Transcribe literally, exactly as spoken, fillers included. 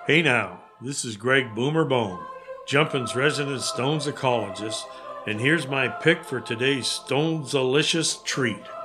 Hey now, this is Greg Boomer Bone, Jumpin's resident Stones ecologist, and here's my pick for today's Stones-alicious treat.